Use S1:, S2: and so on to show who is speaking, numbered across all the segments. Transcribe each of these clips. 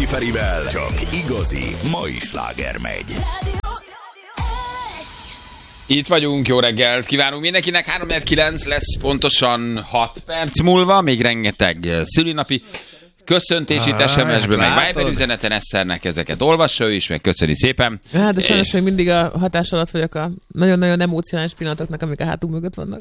S1: Ferivel csak igazi mai sláger megy.
S2: Itt vagyunk, jó reggelt kívánunk mindenkinek, 3-9 lesz pontosan 6 perc múlva, még rengeteg szülinapi köszöntés itt SMS-ből, meg Viber üzeneten Eszternek ezeket olvassa ő is, meg köszöni szépen.
S3: Hát, de sajnos még mindig a hatás alatt vagyok a nagyon-nagyon emocionális pillanatoknak, amik a hátunk mögött vannak.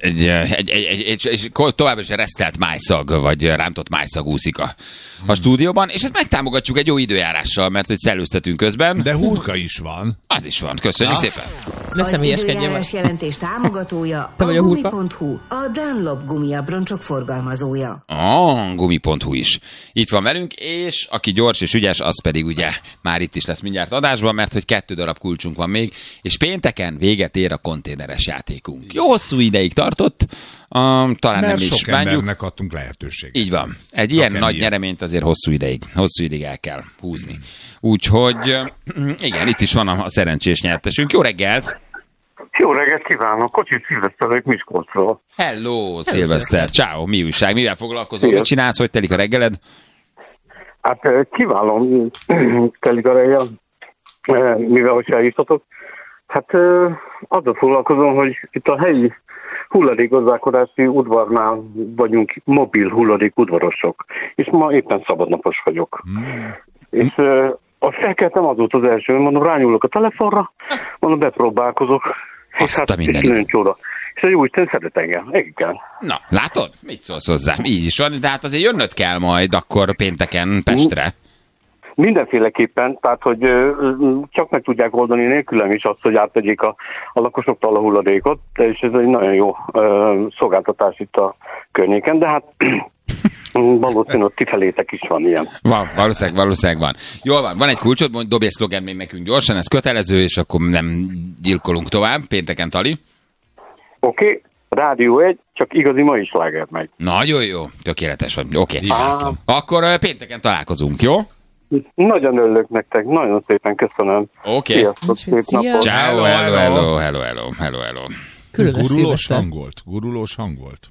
S2: És továbbra is resztelt májszag, vagy rántott májszag úszik a stúdióban, és ezt megtámogatjuk egy jó időjárással, mert hogy szellőztetünk közben.
S4: De hurka is van.
S2: Az is van, köszönjük szépen.
S3: Az
S5: időjárás jelentés támogatója a Gumi.hu, a Dunlop gumiabroncsok forgalmazója.
S2: A Gumi.hu is itt van velünk, és aki gyors és ügyes, az pedig ugye már itt is lesz mindjárt adásban, mert hogy 2 darab kulcsunk van még, és pénteken véget ér a konténeres játékunk. Jó hosszú ideig tartott, talán
S4: mert
S2: nem is
S4: sok
S2: bánjuk.
S4: embernek adtunk lehetőséget.
S2: Így van. Egy ilyen nagy nyereményt azért hosszú ideig el kell húzni. Úgyhogy igen, itt is van a szerencsés nyertesünk. Jó reggelt!
S6: Jó reggelt kívánok! Kocsis Szilveszter vagyok Miskolcról.
S2: Hello, Szilveszter! Ciao, mi újság? Mivel foglalkozol? Mit csinálsz? Hogy telik a reggeled?
S6: Hát kiválóan telik a reggel, mivel hogy elhívtatok. Hát azzal foglalkozom, hogy itt a helyi hulladékgazdálkodási udvarnál vagyunk, mobil hulladék udvarosok. És ma éppen szabadnapos vagyok. És azt felkeltem azóta az első, mondom, rányúlok a telefonra, mondom, bepróbálkozok. És hát nagyon csoda. És a jóisten szeret engem. Igen.
S2: Na, látod? Mit szólsz hozzá? Így is van, de hát azért jönnöd kell majd akkor pénteken Pestre.
S6: Mindenféleképpen, tehát hogy csak meg tudják oldani nélkülem is azt, hogy áttegyék a lakosoktól a hulladékot, és ez egy nagyon jó szolgáltatás itt a környéken, de hát valószínűleg ti felétek is van ilyen.
S2: Van, valószínűleg van. Jól van egy kulcsot, dobj egy szlogen még nekünk gyorsan, ez kötelező, és akkor nem gyilkolunk tovább, pénteken Tali.
S6: Oké. Rádió 1, csak igazi mai sláger megy.
S2: Nagyon jó, tökéletes vagy. Oké. Akkor pénteken találkozunk, jó?
S6: Nagyon örülök nektek, nagyon szépen köszönöm.
S2: Oké.
S6: Sziasztok, szép napot.
S2: Ciao, hello.
S4: Gurulós hang volt.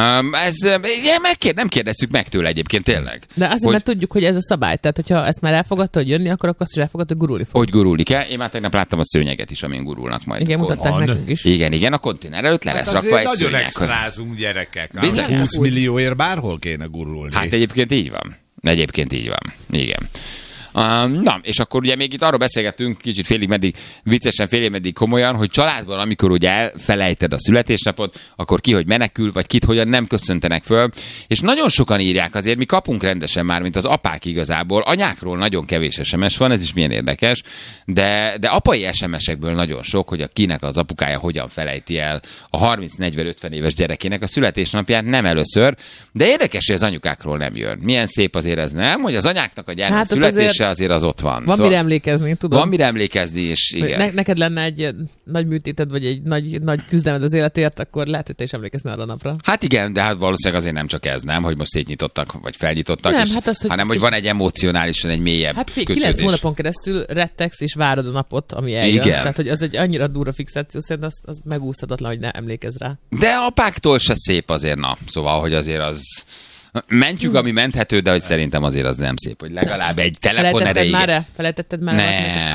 S2: Nem kérdezzük meg tőle egyébként tényleg.
S3: De azért, mert tudjuk, hogy ez a szabály. Tehát, hogyha ezt már elfogadta, hogy jönni, akkor azt is elfogadta, hogy gurulni fog.
S2: Hogy gurulni kell. Én már tegnap láttam a szőnyeget is, amin gurulnak majd.
S3: Igen, mutatták nekünk is.
S2: Igen, a konténer előtt le lesz rakva egy szőnyeg.
S4: Nagyon extrázunk, gyerekek.
S2: Bizony.
S4: 20 millióért bárhol kéne gurulni.
S2: Hát egyébként így van. Igen. Na, és akkor ugye még itt arról beszélgettünk, kicsit félig meddig viccesen, félig meddig komolyan, hogy családban, amikor ugye elfelejted a születésnapot, akkor ki hogy menekül, vagy kit hogyan nem köszöntenek föl. És nagyon sokan írják, azért mi kapunk rendesen már, mint az apák igazából. Anyákról nagyon kevés SMS van, ez is milyen érdekes, de apai SMS-ekből nagyon sok, hogy a kinek az apukája hogyan felejti el a 30-40-50 éves gyerekének a születésnapját, nem először, de érdekes, hogy az anyukákról nem jön. Milyen szép azért ez, nem? Hogy az anyáknak a gyermek születése azért az ott van.
S3: Van mire emlékezni, tudom.
S2: Van mire emlékezni, és igen.
S3: Neked lenne egy nagy műtéted, vagy egy nagy küzdelmed az életért, akkor lehet, hogy te is emlékezni arra a napra.
S2: Hát igen, de hát valószínűleg azért nem csak ez, nem, hogy most szétnyitottak, vagy felnyitottak,
S3: nem,
S2: és,
S3: hát azt,
S2: hanem hogy van egy emocionálisan egy mélyebb kötődés.
S3: 9 hónapon keresztül rettegsz és várod a napot, ami eljön.
S2: Igen.
S3: Tehát, hogy az egy annyira durva fixáció, szerintem az megúszhatatlan, hogy ne emlékezz rá.
S2: De apáktól se szép azért, na. Szóval, hogy azért az... Mentjük, ami menthető, de hogy szerintem azért az nem szép, hogy legalább egy telefon erejéig...
S3: Felejtetted már?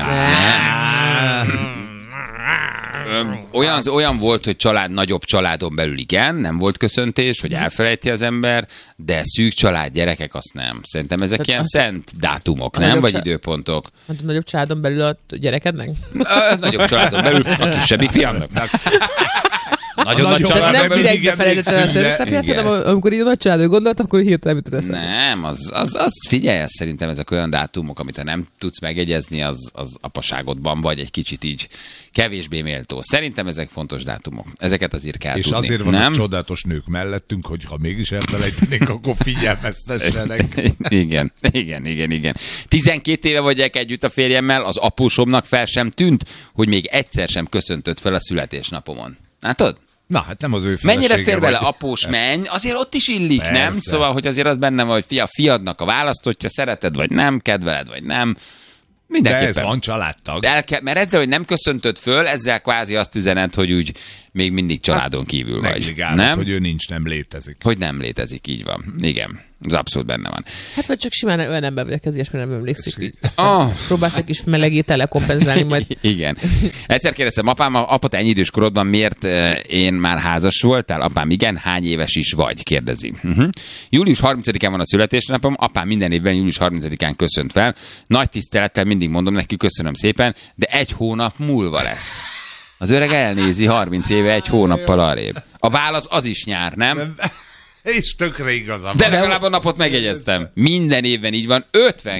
S2: Olyan volt, hogy nagyobb családon belül igen, nem volt köszöntés, vagy elfelejti az ember, de szűk család, gyerekek, azt nem. Szerintem ezek tehát ilyen szent dátumok, nem? Vagy időpontok.
S3: A nagyobb családon belül a gyerekednek?
S2: Nagyobb családon belül a kisebbik fiamnak. Nagyon nagy
S3: család. Nem direktbe felejtetted el a születésnapját, hanem amikor így a nagy családra gondolt, akkor hirtelen jutott eszembe.
S2: Nem, az figyelj, szerintem ezek olyan dátumok, amit ha nem tudsz megegyezni, az apaságodban vagy egy kicsit így kevésbé méltó. Szerintem ezek fontos dátumok. Ezeket azért kell tudni.
S4: És azért vannak csodálatos nők mellettünk, hogy ha mégis elfelejtenénk, akkor figyelmeztessenek.
S2: Igen. 12 éve vagyok együtt a férjemmel, az apósomnak fel sem tűnt, hogy még egyszer sem köszöntött fel a születésnapomon. Látod?
S4: Na, hát nem az ő felesége.
S2: Mennyire fér bele após menny, azért ott is illik, persze. Nem? Szóval, hogy azért az benne van, hogy fiadnak a választottja, szereted vagy nem, kedveled vagy nem. Mindenképpen.
S4: De ez van családtag.
S2: Mert ezzel, hogy nem köszöntöd föl, ezzel kvázi azt üzenet, hogy úgy még mindig családon kívül vagy.
S4: Negligálod,
S2: Nem?
S4: hogy ő nincs, nem létezik.
S2: Hogy nem létezik, így van. Igen. Ez abszolút benne van.
S3: Hát vagy csak simán olyan ember vagyok, ez ilyesmi nem emlékszik.
S2: Oh.
S3: Próbálsz egy kis melegétele kompenzálni majd.
S2: Igen. Egyszer kérdeztem apám, apa, te ennyi idős korodban miért én már házas voltál? Apám, igen, hány éves is vagy? Kérdezi. Július 30-án van a születésnapom, apám minden évben július 30-án köszönt fel. Nagy tisztelettel mindig mondom neki, köszönöm szépen, de 1 hónap múlva lesz. Az öreg elnézi 30 éve 1 hónappal arrébb. A válasz az is nyár, nem?
S4: És tökre igazam.
S2: De legalább a napot megjegyeztem. Minden évben így van.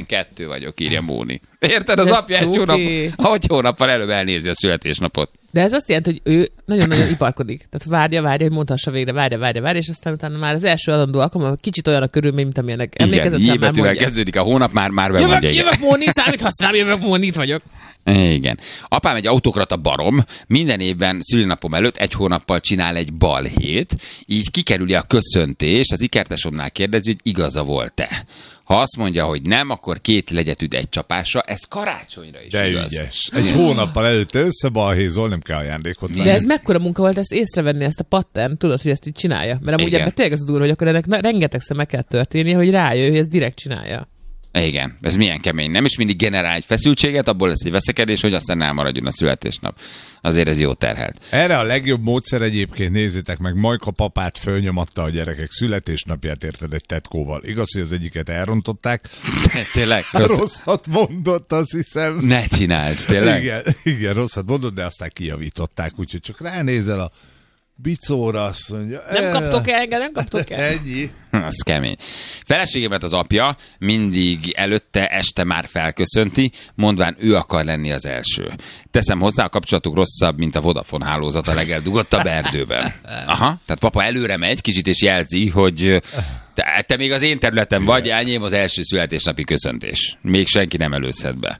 S2: 52 vagyok, írja Móni. Érted? Az apja egy hónappal előbb elnézi a születésnapot.
S3: De ez azt jelenti, hogy ő nagyon-nagyon iparkodik. Tehát várja, hogy mondhassa végre, várja, és aztán utána már az első adandó alkalommal kicsit olyan a körülmény, mint amilyenek emlékezett.
S2: Igen, betűvel kezdődik a hónap, már bemondja.
S3: Jövök Móni, számíthatsz rám, jövök Móni, itt vagyok.
S2: Igen. Apám egy autokrata barom, minden évben szülinapom előtt 1 hónappal csinál egy balhét, így kikerüli a köszöntést, az ikertesomnál kérdezi, hogy igaza volt-e. Ha azt mondja, hogy nem, akkor 2 legyet üt egy csapásra, ez karácsonyra is
S4: de
S2: igaz.
S4: ügyes. Egy hónappal előtte összebalhézol, nem kell ajándékot venni.
S3: De ez mekkora munka volt ezt észrevenni, ezt a pattern, tudod, hogy ezt így csinálja? Mert amúgy ebben tényleg az a durva, hogy akkor ennek rengetegszer meg kell történnie, hogy rájöjj, hogy ezt direkt csinálja.
S2: Igen, ez milyen kemény. Nem is mindig generál egy feszültséget, abból lesz egy veszekedés, hogy aztán elmaradjon a születésnap. Azért ez jó terhelt.
S4: Erre a legjobb módszer egyébként, nézzétek meg, Majka papát fölnyomatta a gyerekek születésnapját, érted, egy tetkóval. Igaz, hogy az egyiket elrontották.
S2: Tényleg?
S4: Rosszat mondott, azt hiszem.
S2: Ne csináld, tényleg?
S4: Igen, rosszat mondott, de aztán kijavították, úgyhogy csak ránézel a bicóra, azt mondja.
S3: Nem kaptok el, engem nem kaptok el.
S4: Ennyi.
S2: Az kemény. Feleségemet az apja mindig előtte este már felköszönti, mondván ő akar lenni az első. Teszem hozzá, a kapcsolatuk rosszabb, mint a Vodafone hálózat a legeldugottabb erdőben. Aha, tehát papa előre megy kicsit és jelzi, hogy te még az én területem vagy, enyém az első születésnapi köszöntés. Még senki nem előzhet be.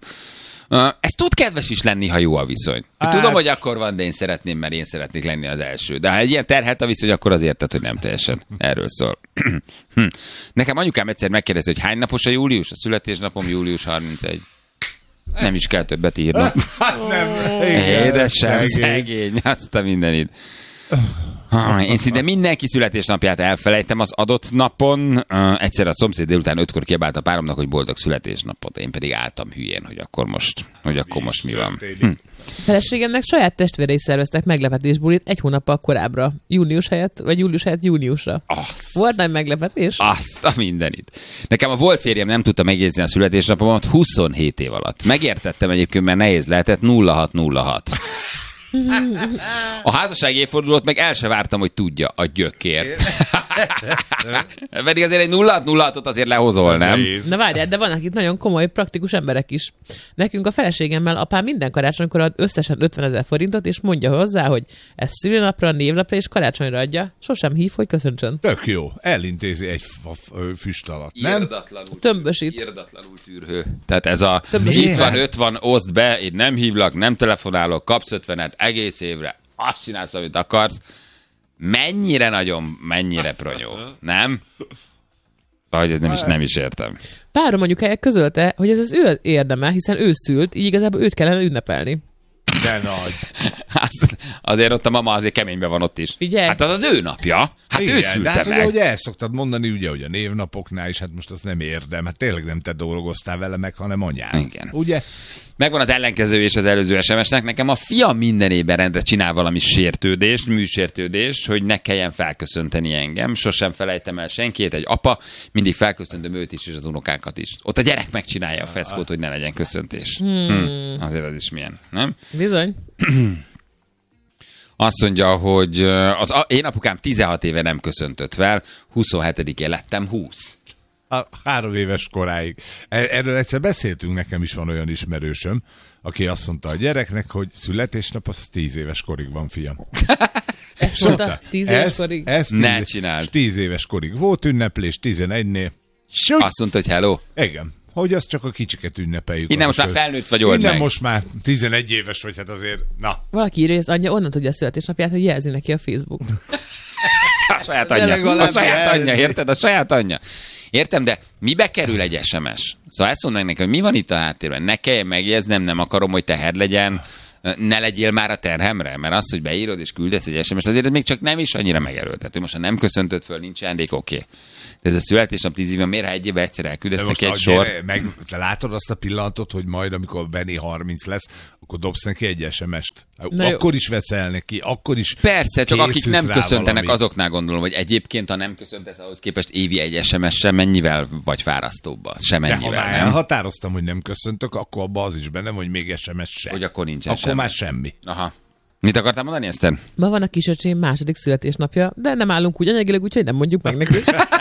S2: Ez tud kedves is lenni, ha jó a viszony. Tudom, hogy akkor van, de én szeretném, mert én szeretnék lenni az első. De ha egy ilyen terhelt a viszony, akkor az érted, hogy nem teljesen. Erről szól. Nekem anyukám egyszer megkérdezi, hogy hány napos a július? A születésnapom július 31. Nem is kell többet írnom. Édesem, szegény, azt a mindenit. Én szinte mindenki születésnapját elfelejtem az adott napon. Egyszer a szomszéd délután 5-kor kiabált a páromnak, hogy boldog születésnapot. Én pedig álltam hülyén, hogy akkor most mi van.
S3: Feleségemnek saját testvérei szerveztek meglepetésbulit 1 hónappal korábbra. Július helyett júniusra. Volt nagy meglepetés?
S2: Azt a mindenit. Nekem a volt férjem nem tudta megjegyezni a születésnapomat 27 év alatt. Megértettem egyébként, mert nehéz lehetett 0606. A házasság évfordulót meg el se vártam, hogy tudja a gyökért. Pedig azért egy 0606-ot azért lehozol, nem?
S3: Na várjál, de vannak itt nagyon komoly, praktikus emberek is. Nekünk a feleségemmel apám minden karácsonykor ad összesen 50 000 forintot, és mondja hozzá, hogy ez szülinapra, névnapra és karácsonyra adja. Sosem hív, hogy köszöntsön.
S4: Tök jó. Elintézi egy füst alatt, nem?
S3: Tömbösít.
S2: Irdatlanul tűrhő. Tehát ez a itt van, 50, oszd be, én nem hívlak, nem telefonálok, kapsz 50-et egész évre, azt csinálsz, amit akarsz. Mennyire pronyó, nem? Vagy nem is értem.
S3: Párom anyukája közölte, hogy ez az ő érdeme, hiszen ő szült, így igazából őt kellene ünnepelni.
S4: De nagy.
S2: Azért ott a mama azért keményben van ott is.
S3: Figyelj.
S2: Hát az ő napja. Hát igen, ő szülte
S4: de hát
S2: meg.
S4: ugye, hogy el szoktad mondani, ugye, hogy a névnapoknál is, hát most az nem érdem. Hát tényleg nem te dolgoztál vele meg, hanem anyád.
S2: Igen.
S4: Ugye?
S2: Megvan az ellenkező és az előző SMS-nek. Nekem a fiam minden évben rendre csinál valami sértődést, műsértődést, hogy ne kelljen felköszönteni engem. Sosem felejtem el senkit, egy apa, mindig felköszöntöm őt is és az unokákat is. Ott a gyerek megcsinálja a feszkót, hogy ne legyen köszöntés. Azért az is milyen, nem?
S3: Bizony.
S2: Azt mondja, hogy én apukám 16 éve nem köszöntött fel, 27-én lettem 20.
S4: 3 éves koráig. Erről egyszer beszéltünk, nekem is van olyan ismerősöm, aki azt mondta a gyereknek, hogy születésnap az 10 éves korig van, fiam.
S3: Ezt mondta 10 éves korig?
S2: Ne csináld.
S4: 10 éves korig volt ünneplés, 11-nél.
S2: Azt mondta, hogy hello.
S4: Igen. Hogy azt csak a kicsiket ünnepeljük.
S2: Innen most már felnőtt vagy, old
S4: meg.
S2: Innen
S4: most már 11 éves vagy, hát azért, na.
S3: Valaki írja, hogy az anyja onnan tudja a születésnapját, hogy jelzi neki a Facebook.
S2: A saját anyja, érted? A saját anyja. Értem, de mibe kerül egy SMS? Szóval ezt mondanak nekem, hogy mi van itt a háttérben? Ne kelljen megjegyeznem, nem akarom, hogy teher legyen. Ne legyél már a terhemre, mert az, hogy beírod és küldesz egy SMS, azért még csak nem is annyira megerőltető. Most ha nem köszöntöd föl, nincs ajándék, oké. De ez a születésnap 10 évben miért, ha egy évben egyszer elküldesz neki egy sort?
S4: Te látod azt a pillanatot, hogy majd, amikor Benni 30 lesz, akkor dobsz neki egy SMS-t. Akkor is veszel neki, akkor is.
S2: Persze, csak akik nem köszöntenek,
S4: valamit.
S2: Azoknál gondolom, hogy egyébként, ha nem köszöntesz, ahhoz képest évi egy SMS-sel mennyivel vagy fárasztóbb? Semennyivel,
S4: de ha már
S2: nem?
S4: elhatároztam, hogy nem köszöntök, akkor abban az is benne, hogy még SMS sem.
S2: Hogy akkor nincsen
S4: Akkor
S2: semmi.
S4: már semmi.
S2: Aha. Mit akartál mondani, Eszter?
S3: Ma van a kisöcsém második születésnapja, de nem állunk úgy anyagilag, úgyhogy nem mondjuk meg neki.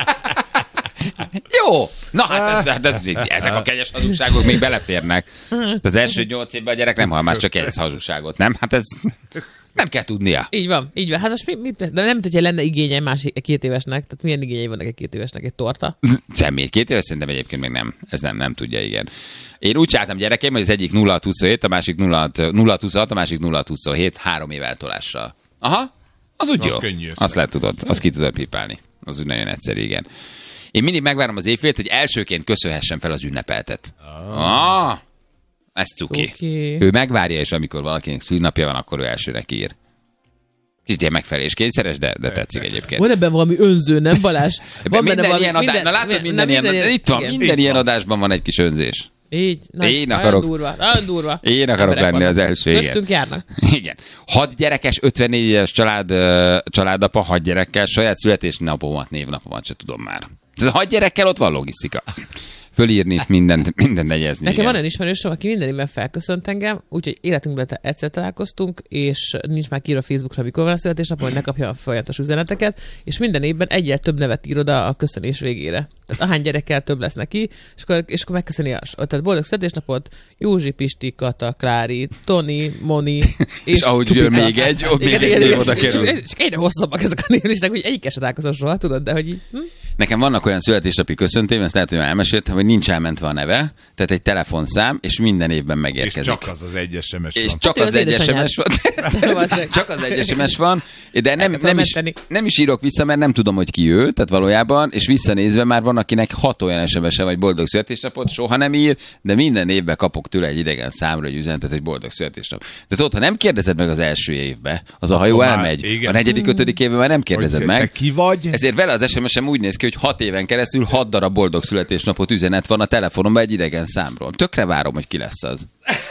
S2: Jó! Na hát ezek a kegyes hazugságok még beleférnek. Az első 8 évben a gyerek nem hall már csak egy hazugságot, nem? Hát ez nem kell tudnia.
S3: Így van. Hát most mit? De nem tudja, lenne igénye másik 2 évesnek. Tehát milyen igényei vannak egy 2 évesnek? Egy torta?
S2: Semmi. 2 éves szerintem egyébként még nem. Ez nem tudja, igen. Én úgy csináltam gyerekeim, hogy az egyik 0-27, a másik 0-26, a másik 0-27, 3 év eltolással. Aha, az úgy jó. Azt lehet tudod, azt ki tudod pipálni. Az úgy nagyon egyszerű, igen. Én mindig megvárom az évfélt, hogy elsőként köszönhessen fel az ünnepeltet. Ez cuki. Ő megvárja, és amikor valakinek szülnapja van, akkor ő elsőnek ír. Kicsit ilyen megfeleléskényszeres, de tetszik egyébként.
S3: Van ebben valami önző, nem Balázs? Van
S2: minden ilyen adás, na látod, minden ilyen, itt van, minden ilyen adásban van egy kis önzés.
S3: Így,
S2: én akarok,
S3: nagyon durva.
S2: Én akarok lenni az első, igen.
S3: Köztünk járnak.
S2: Igen. 6 gyerekes, 54 éves családapa, 6 gyerekkel, saját születésnapomat, névnapomat se tudom már. Tehát 6 gyerekkel ott van logisztika. Fölírni, mindent negyezni.
S3: Nekem van olyan ismerősöm, aki minden évben felköszönt engem, úgyhogy életünkben egyszer találkoztunk, és nincs már kiírva a Facebookra, mikor van a születésnap, hogy ne kapja a folyamatos üzeneteket, és minden évben egyel több nevet ír oda a köszönés végére. Tehát ahány gyerekkel több lesz neki, és akkor megköszöni tehát boldog születésnapot, Józsi, Pisti, Kata, Klári, Toni, Moni,
S2: és ahogy jön még egy, ott még egy név oda kerül.
S3: És egyre hosszabbak ezek a névlisták, hogy egyikkel se találkozom soha, tudod, de hogy így...
S2: Nekem vannak olyan születésnapi köszöntőim, ezt lehet, hogy már elmeséltem, hogy nincs elmentve a neve, tehát egy telefonszám, és minden évben megérkezik.
S4: És csak az egy SMS
S2: és
S4: van.
S2: csak az egy SMS van. Csak az egy SMS van, de nem is írok vissza, mert nem tudom, hogy ki ő, tehát valójában, és visszanézve már van, akinek 6 olyan SMS-e vagy boldog születésnapot, soha nem ír, de minden évben kapok tőle egy idegen számra egy üzenetet, hogy boldog születésnap. De ott, ha nem kérdezed meg az első évbe, az a hajó elmegy. Igen. A 4., 5. évben már nem kérdezed
S4: hogy
S2: meg.
S4: Te ki vagy?
S2: Ezért vele az SMS-em úgy néz ki, hogy 6 éven keresztül 6 darab boldog születésnapot üzenet van a telefonomban egy idegen számról. Tökre várom, hogy ki lesz az.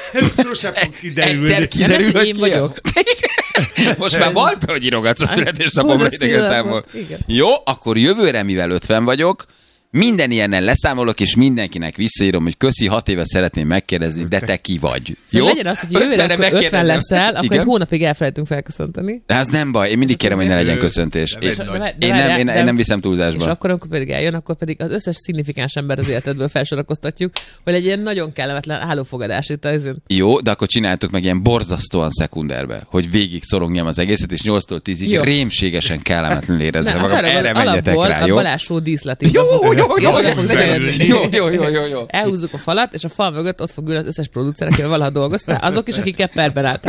S2: Egyszer kiderül, hogy én vagyok. Most már vald be, hogy írogatsz a születésnapomra idegen számból. Jó, akkor jövőre, mivel 50 vagyok, minden ilyennel leszámolok, és mindenkinek visszaírom, hogy köszi, 6 éve szeretném megkérdezni, de te ki vagy.
S3: Szóval legyen az, hogy jövőre 50 leszel, akkor egy hónapig elfelejtünk felköszönteni.
S2: Ez nem baj, én mindig kérem, hogy ne legyen köszöntés. Én nem viszem túlzásba.
S3: És akkor, amikor pedig eljön, akkor pedig az összes szignifikáns ember az életedből felsorakoztatjuk, hogy egy ilyen nagyon kellemetlen hálófogadás itt az.
S2: Jó, de akkor csináltuk meg ilyen borzasztóan szekunderbe, hogy végig szorongjam az egészet, és 8-tól 10-ig rémségesen kellemetlenül érezzem magam. Erre menjetek rá, jó?
S3: A balásó díszlet.
S2: Jó.
S3: Elhúzzuk a falat, és a fal mögött ott fog ülni az összes producer, akivel valaha dolgoztál, azok is, akikkel perben álltak.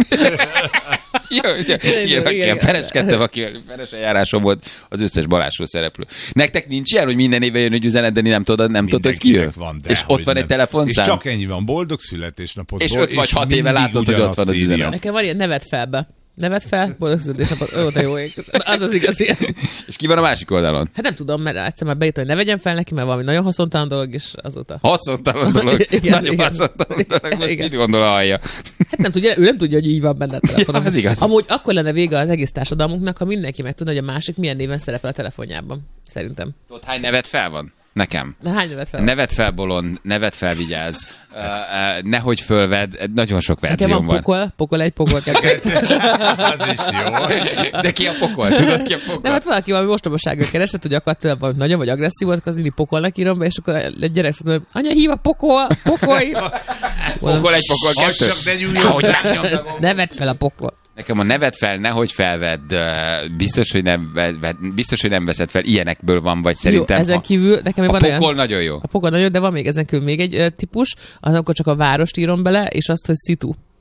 S2: Igen, pereskedtem, akivel peres eljárásom volt az összes balásó szereplő. Nektek nincs ilyen, hogy minden éve jön egy üzenet, de nem tudod, hogy ki jön? És ott van egy telefonszám.
S4: És csak ennyi van, boldog születésnapot.
S2: És 5 vagy 6 éve látod, hogy ott van az üzenet.
S3: Nekem van ilyen nevet felbe. Nevet fel, boldog születésnapot, a jó ég. Az az igazi.
S2: És ki van a másik oldalon?
S3: Hát nem tudom, mert egyszer már beírtam, hogy ne vegyen fel neki, mert valami nagyon haszontalan dolog, és azóta.
S2: Haszontalan dolog? Nagyon haszontalan dolog. Most mit gondol a hallja?
S3: Hát nem tudja, ő nem tudja, hogy így van benne a telefonom.
S2: Ja, ez igaz.
S3: Amúgy akkor lenne vége az egész társadalmunknak, ha mindenki megtudna, hogy a másik milyen néven szerepel a telefonjában. Szerintem.
S2: Ott hány nevet fel van? Nekem.
S3: De hány nevet fel?
S2: Nevet fel, bolond, nevet fel, vigyázz. Nehogy fölvedd, nagyon sok verzióm van.
S3: Nekem van pokol 1, pokol 2.
S4: Az is jó.
S2: De ki a pokol? Tudod, ki a pokol?
S3: Nem, hát valaki valami ostobasággal keresett, hogy akart tőle valami nagyon vagy agresszív volt, akkor az mindig pokolnak írom be, és akkor egy gyerek szólt, hogy anya, hív a pokol.
S2: Pokol 1, pokol 2.
S3: Nevet fel a pokol.
S2: Nekem a nevet fel, nehogy felvedd, biztos, hogy nem veszed fel, ilyenekből van, vagy szerintem.
S3: Jó, ezen kívül nekem még van olyan...
S2: A pokol nagyon jó.
S3: A pokol nagyon, de van még ezen kívül még egy típus, az akkor csak a várost írom bele, és azt, hogy szitu.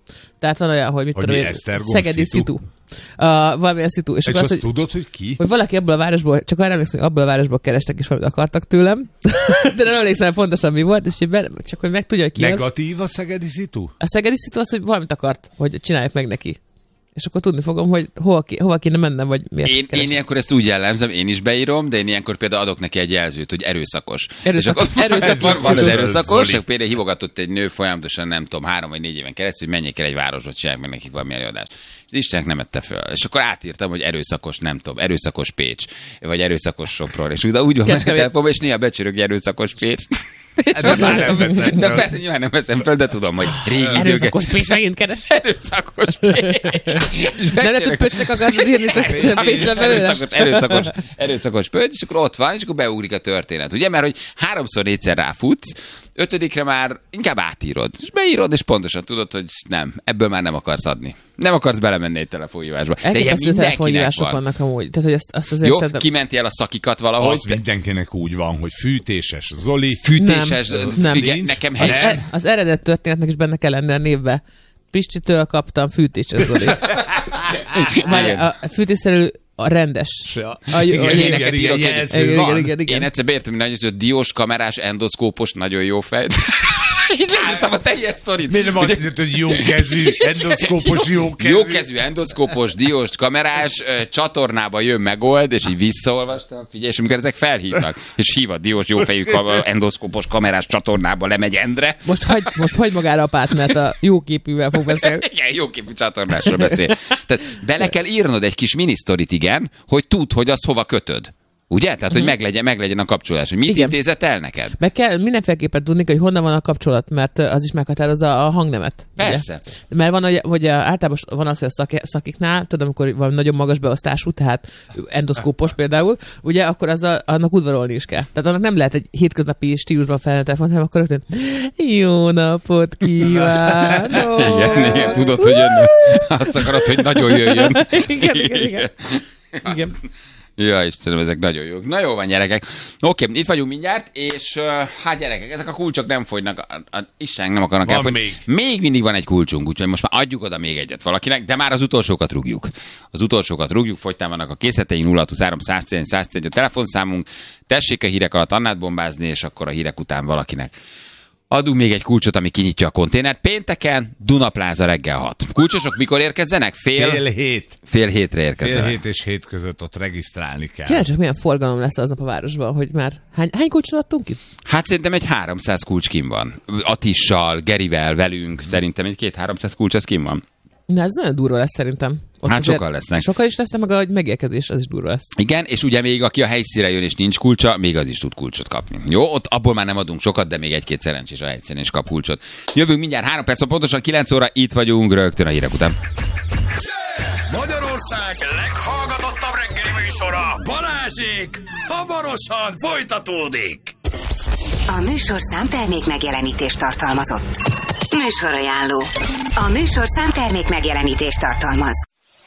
S3: Tehát van olyan, hogy mit tudom én, Szegedi szitu. Valamilyen szitu.
S4: És azt tudod, hogy ki?
S3: Hogy valaki ebből a városból, csak arra emlékszem, hogy abból a városból kerestek, és valamit akartak tőlem. De nem emlékszem pontosan mi volt, és csak hogy meg tudja, hogy ki
S4: negatív a Szegedi szitu?
S3: A Szegedi szitu az, hogy valamit akart, hogy csinálják meg neki. És akkor tudni fogom, hogy hova kéne mennem, vagy miért
S2: én ilyenkor ezt úgy jellemzem, én is beírom, de én ilyenkor például adok neki egy jelzőt, hogy erőszakos. Van az erőszakos, csak például hívogatott egy nő folyamatosan, nem tudom, 3 vagy 4 éven keresztül, hogy menjék el egy városba, csinálják meg nekik valami előadást. És Istennek nem ette föl. És akkor átírtam, hogy erőszakos, nem tudom, erőszakos Pécs, vagy erőszakos Sopron. És úgy van a telefonban, és néha becsörög erőszakos Pécs.
S4: De már nem veszem
S2: föl. De persze, nyilván nem veszem föl, de tudom, hogy régi
S3: erőszakos Pécs megint keres.
S2: Erőszakos Pécs.
S3: Nem lehet, hogy Pöcsnek akarod írni, csak
S2: erőszakos Pécs, és akkor ott van, és akkor beugrik a történet. Ugye, mert hogy 3-4-szer ráfutsz, 5-re már inkább átírod. És beírod, és pontosan tudod, hogy nem, ebből már nem akarsz adni. Nem akarsz belemenni egy telefonhívásba. De ilyen mindenkinek
S3: vannak amúgy. Tehát, hogy azt azért
S2: jó, szerintem... kimenti el a szakikat valahogy.
S4: Az mindenkinek úgy van, hogy fűtéses Zoli.
S2: Fűtéses,
S3: nem.
S2: Igen, nekem
S3: az eredet történetnek is benne kell lenni a névbe. Pistitől kaptam fűtéses Zoli. A fűtésszerelő a rendes.
S2: Igen. Én egyszer beértem, hogy diós, kamerás, endoszkópos, nagyon jó fej. Így leírtam a teljes sztorit.
S4: Miért nem azt mondod, hogy jókezű, endoszkópos, jókezű?
S2: Jókezű, endoszkópos, diós, kamerás, csatornába jön megold, és így visszaolvastam, figyelj, és amikor ezek felhívnak, és hív a diós, jófejű, endoszkópos, kamerás csatornába lemegy Endre.
S3: Most hagy magára apát, mert a jóképűvel fog beszélni.
S2: Igen, jóképű csatornásról beszél. Tehát bele kell írnod egy kis minisztorit, igen, hogy tudd, hogy azt hova kötöd. Ugye? Tehát, hogy meglegyen a kapcsolás. Hogy mit intézett el neked?
S3: Meg kell mindenféleképpen tudni, hogy honnan van a kapcsolat, mert az is meghatározza a hangnemet.
S2: Persze.
S3: Ugye? Mert van, hogy általában van az, hogy a szakiknál, tudom, amikor van nagyon magas beosztású, tehát endoszkópos például, ugye, akkor annak udvarolni is kell. Tehát annak nem lehet egy hétköznapi stílusban felelni telefont, hanem akkor rögtön jó napot kívánok!
S2: Igen, tudod, hogy jönne. Azt akarod, hogy nagyon jöjjön.
S3: Igen.
S2: Ja, Istenem, ezek nagyon jók. Na jó van, gyerekek. Oké, itt vagyunk mindjárt, és hát gyerekek, ezek a kulcsok nem fogynak, Isten nem akarnak elfogyni. Még mindig van egy kulcsunk, úgyhogy most már adjuk oda még egyet valakinek, de már az utolsókat rúgjuk. Fogytán vannak a készleteink, 0623 111 a telefonszámunk. Tessék a hírek alatt Annát bombázni, és akkor a hírek után valakinek adunk még egy kulcsot, ami kinyitja a konténert. Pénteken Dunapláza reggel 6. Kulcsosok mikor érkezzenek? Fél 7-re érkezzenek.
S4: Fél 7 és 7 között ott regisztrálni kell.
S3: Kérdez csak, milyen forgalom lesz aznap a városban, hogy már hány kulcsot adtunk itt?
S2: Hát szerintem egy 300 kulcs kim van. Atissal, Gerivel, velünk, szerintem egy 200-300 kulcs az kim van.
S3: Na, ez nagyon durva lesz szerintem. Ott
S2: hát sokan lesznek.
S3: Sokan is lesznek, meg a megérkezés, az is durva lesz.
S2: Igen, és ugye még aki a helyszínre jön és nincs kulcsa, még az is tud kulcsot kapni. Jó, ott abból már nem adunk sokat, de még egy-két szerencsés a helyszínen is kap kulcsot. Jövünk mindjárt 3 perc, pontosan 9 óra, itt vagyunk rögtön a hírek után.
S1: Magyarország leghallgatottabb reggeli műsora, Balázsék hamarosan folytatódik.
S5: A műsorszám termék megjelenítést tartalmazott. Műsorajánló. A műsorszám termék megjelenítést tartalmaz.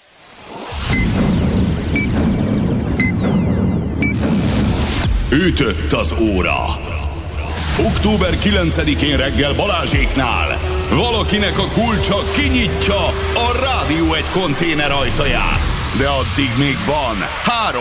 S1: Ütött az óra. Október 9-én reggel Balázséknál valakinek a kulcsa kinyitja a Rádió 1 konténer ajtaját. De addig még van 3